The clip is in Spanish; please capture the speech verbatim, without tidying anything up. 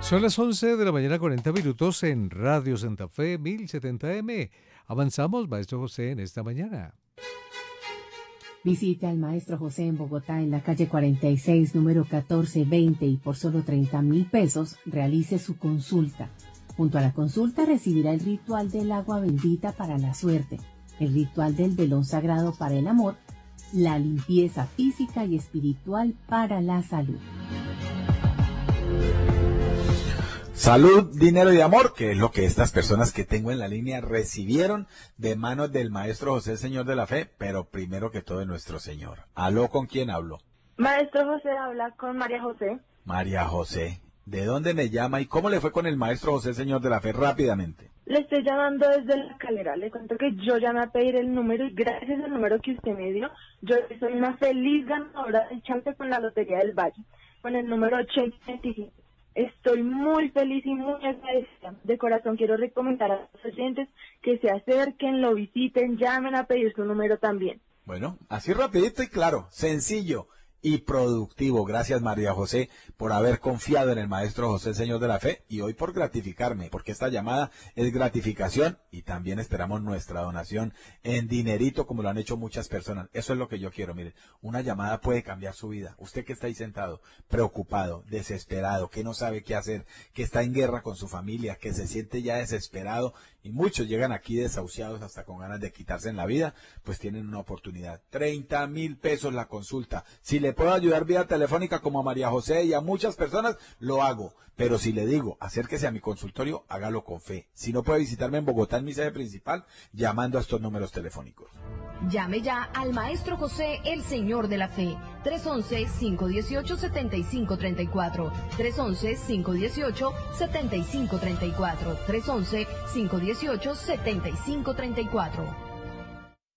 Son las once de la mañana, cuarenta minutos en Radio Santa Fe mil setenta eme. Avanzamos, Maestro José, en esta mañana. Visite al Maestro José en Bogotá, en la calle cuarenta y seis, número catorce veinte, y por solo treinta mil pesos realice su consulta. Junto a la consulta recibirá el ritual del agua bendita para la suerte, el ritual del velón sagrado para el amor, la limpieza física y espiritual para la salud. Salud, dinero y amor, que es lo que estas personas que tengo en la línea recibieron de manos del Maestro José, Señor de la Fe, pero primero que todo de nuestro Señor. ¿Aló, con quién hablo? Maestro José, habla con María José. María José, ¿de dónde me llama y cómo le fue con el Maestro José, Señor de la Fe? Rápidamente. Le estoy llamando desde la escalera. Le cuento que yo llamé a pedir el número y gracias al número que usted me dio, yo soy una feliz ganadora del chance con la Lotería del Valle, con el número ochenta veinticinco. Estoy muy feliz y muy agradecida. De corazón quiero recomendar a los oyentes que se acerquen, lo visiten, llamen a pedir su número también. Bueno, así rapidito y claro, sencillo y productivo. Gracias, María José, por haber confiado en el Maestro José, Señor de la Fe, y hoy por gratificarme, porque esta llamada es gratificación y también esperamos nuestra donación en dinerito, como lo han hecho muchas personas. Eso es lo que yo quiero. Miren, una llamada puede cambiar su vida. Usted que está ahí sentado, preocupado, desesperado, que no sabe qué hacer, que está en guerra con su familia, que se siente ya desesperado, y muchos llegan aquí desahuciados hasta con ganas de quitarse en la vida, pues tienen una oportunidad. treinta mil pesos la consulta. Si le puedo ayudar vía telefónica como a María José y a muchas personas, lo hago. Pero si le digo, acérquese a mi consultorio, hágalo con fe. Si no puede visitarme en Bogotá, en mi sede principal, llamando a estos números telefónicos. Llame ya al Maestro José, el Señor de la Fe. tres once, cinco dieciocho, setenta y cinco treinta y cuatro. tres once, cinco dieciocho, setenta y cinco treinta y cuatro. tres once, cinco dieciocho, setenta y cinco treinta y cuatro.